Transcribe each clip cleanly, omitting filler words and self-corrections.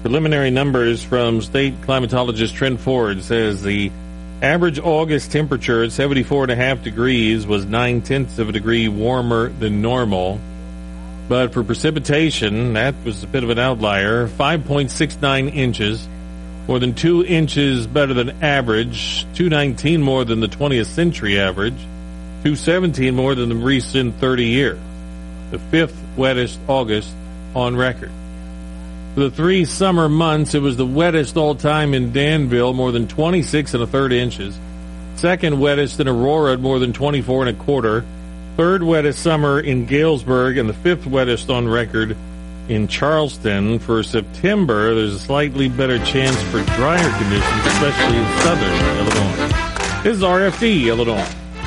Preliminary numbers from state climatologist Trent Ford says the average August temperature at 74.5 degrees was 0.9 of a degree warmer than normal. But for precipitation, that was a bit of an outlier. 5.69 inches, more than 2 inches better than average, 219 more than the 20th century average, 217 more than the recent 30 year. The fifth wettest August on record. For the 3 summer months, it was the wettest all time in Danville, more than 26 1/3 inches. Second wettest in Aurora at more than 24 1/4. Third wettest summer in Galesburg, and the fifth wettest on record in Charleston. For September, there's a slightly better chance for drier conditions, especially in southern Illinois. This is RFD, Illinois.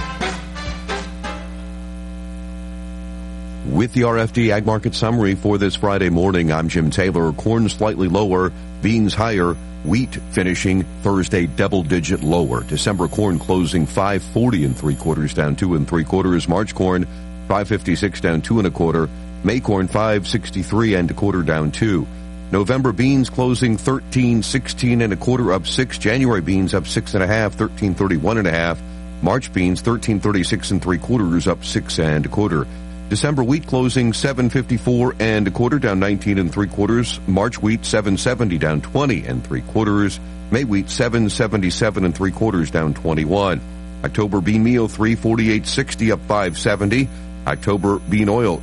With the RFD Ag Market Summary for this Friday morning, I'm Jim Taylor. Corn slightly lower, beans higher, wheat finishing Thursday double-digit lower. December corn closing 5.40 3/4, down 2 3/4. March corn 5.56, down 2 1/4. May corn 5.63 1/4, down 2. November beans closing 13.16 1/4, up 6. January beans up 6 1/2, 13.31 1/2. March beans 13.36 3/4, up 6 1/4. December wheat closing 7.54 1/4, down 19 3/4. March wheat 7.70, down 20 3/4. May wheat 7.77 3/4, down 21. October bean meal 3.4860, up 5.70. October bean oil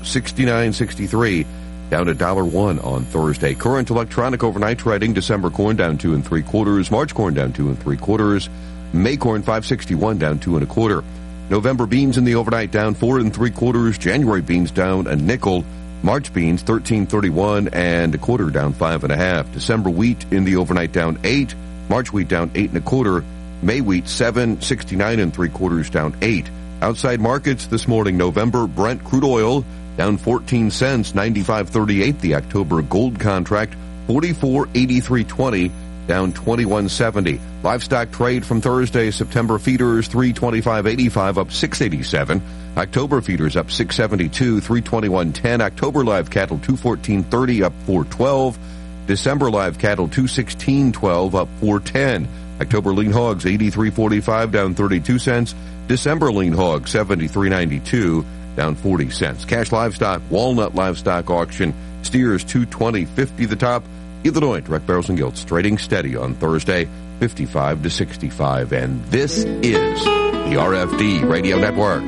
69.63, down $1.01 on Thursday. Current electronic overnight trading: December corn down 2 3/4. March corn down 2 3/4. May corn 5.61, down 2 1/4. November beans in the overnight down 4 3/4. January beans down a nickel. March beans 13.31 1/4, down 5 1/2. December wheat in the overnight down 8. March wheat down 8 1/4. May wheat 7.69 3/4, down 8. Outside markets this morning: November Brent crude oil down 14 cents, 95.38. The October gold contract 44.8320. Down 21.70. Livestock trade from Thursday: September feeders 325.85, up 6.87. October feeders up 6.72, 321.10. October live cattle 214.30, up 4.12. December live cattle 216.12, up 4.10. October lean hogs 83.45, down 32 cents. December lean hog 73.92, down 40 cents. Cash livestock, Walnut livestock auction, steers 220.50 the top. Illinois direct barrels and gilts trading steady on Thursday, 55 to 65. And this is the RFD Radio Network.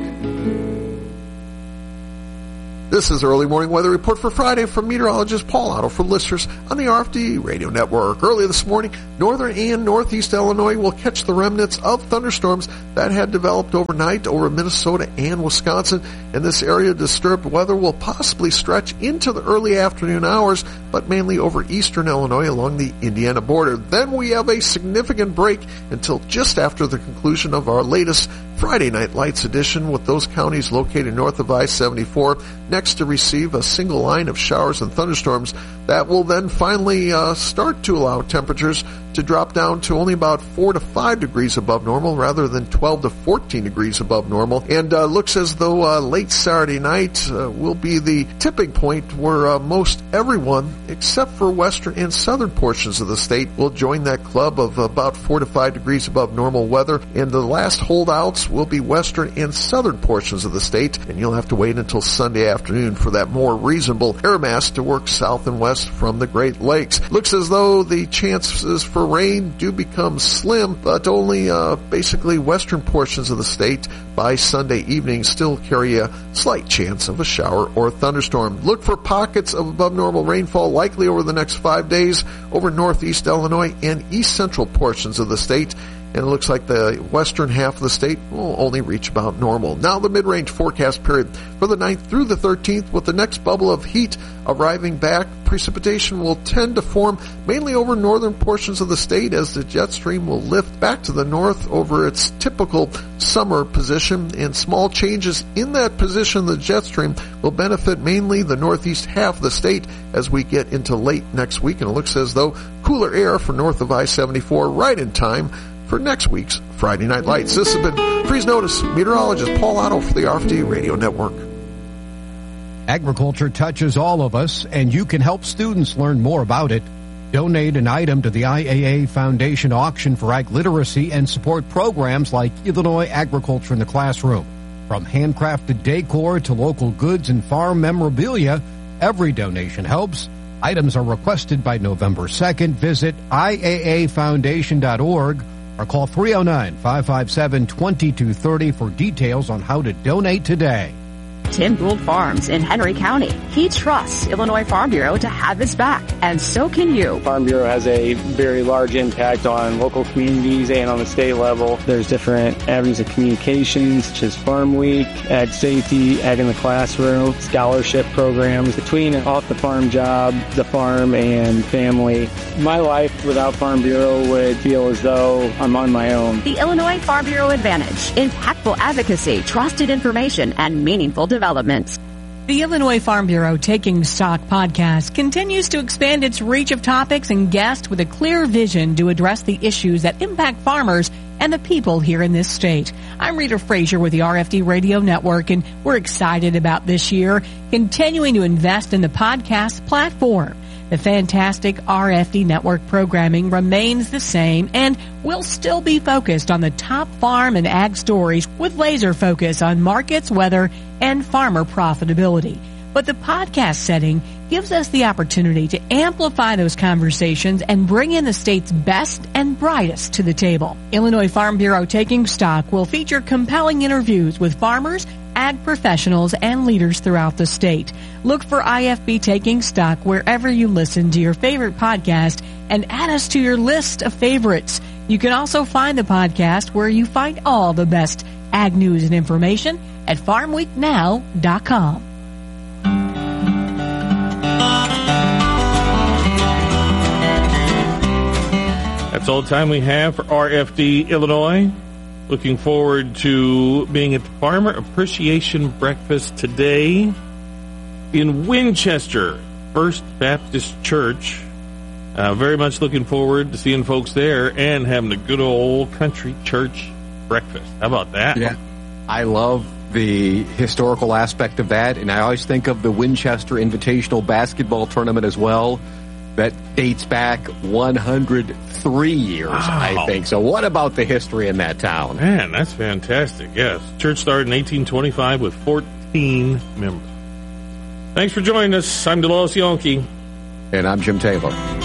This is Early Morning Weather Report for Friday from meteorologist Paul Otto for listeners on the RFD Radio Network. Early this morning, northern and northeast Illinois will catch the remnants of thunderstorms that had developed overnight over Minnesota and Wisconsin. And this area disturbed weather will possibly stretch into the early afternoon hours, but mainly over eastern Illinois along the Indiana border. Then we have a significant break until just after the conclusion of our latest Friday Night Lights edition, with those counties located north of I-74 next to receive a single line of showers and thunderstorms that will then finally start to allow temperatures to drop down to only about 4 to 5 degrees above normal rather than 12 to 14 degrees above normal. And looks as though late Saturday night will be the tipping point where most everyone except for western and southern portions of the state will join that club of about 4 to 5 degrees above normal weather. And the last holdouts will be western and southern portions of the state, and you'll have to wait until Sunday afternoon for that more reasonable air mass to work south and west from the Great Lakes. Looks as though the chances for rain do become slim, but only basically western portions of the state by Sunday evening still carry a slight chance of a shower or thunderstorm. Look for pockets of above normal rainfall likely over the next 5 days over northeast Illinois and east central portions of the state. And it looks like the western half of the state will only reach about normal. Now the mid-range forecast period for the 9th through the 13th, with the next bubble of heat arriving back. Precipitation will tend to form mainly over northern portions of the state as the jet stream will lift back to the north over its typical summer position, and small changes in that position, the jet stream, will benefit mainly the northeast half of the state as we get into late next week. And it looks as though cooler air for north of I-74 right in time for next week's Friday Night Lights. This has been Freeze Notice, meteorologist Paul Otto for the RFD Radio Network. Agriculture touches all of us, and you can help students learn more about it. Donate an item to the IAA Foundation auction for ag literacy and support programs like Illinois Agriculture in the Classroom. From handcrafted decor to local goods and farm memorabilia, every donation helps. Items are requested by November 2nd. Visit IAAFoundation.org or call 309-557-2230 for details on how to donate today. Tim Gould Farms in Henry County. He trusts Illinois Farm Bureau to have his back, and so can you. Farm Bureau has a very large impact on local communities and on the state level. There's different avenues of communication, such as Farm Week, Ag Safety, Ag in the Classroom, scholarship programs. Between an off-the-farm job, the farm, and family, my life without Farm Bureau would feel as though I'm on my own. The Illinois Farm Bureau Advantage. Impactful advocacy, trusted information, and meaningful developments. The Illinois Farm Bureau Taking Stock podcast continues to expand its reach of topics and guests with a clear vision to address the issues that impact farmers and the people here in this state. I'm Rita Frazier with the RFD Radio Network, and we're excited about this year continuing to invest in the podcast platform. The fantastic RFD Network programming remains the same and will still be focused on the top farm and ag stories with laser focus on markets, weather, and farmer profitability. But the podcast setting gives us the opportunity to amplify those conversations and bring in the state's best and brightest to the table. Illinois Farm Bureau Taking Stock will feature compelling interviews with farmers, ag professionals, and leaders throughout the state. Look for IFB Taking Stock wherever you listen to your favorite podcast and add us to your list of favorites. You can also find the podcast where you find all the best ag news and information at farmweeknow.com. That's all the time we have for RFD Illinois. Looking forward to being at the Farmer Appreciation Breakfast today in Winchester, First Baptist Church. Very much looking forward to seeing folks there and having a good old country church breakfast. How about that? Yeah, I love the historical aspect of that, and I always think of the Winchester Invitational Basketball Tournament as well. That dates back 103 years, wow. I think. So what about the history in that town? Man, that's fantastic. Yes. Church started in 1825 with 14 members. Thanks for joining us. I'm Delos Yonke. And I'm Jim Taylor.